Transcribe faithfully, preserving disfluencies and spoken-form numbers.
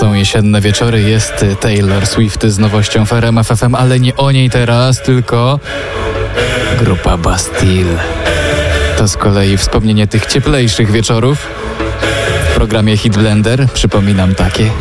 Są jesienne wieczory, jest Taylor Swift z nowością w R M F F M, ale nie o niej teraz, tylko grupa Bastille. To z kolei wspomnienie tych cieplejszych wieczorów w programie Hit Blender. Przypominam takie.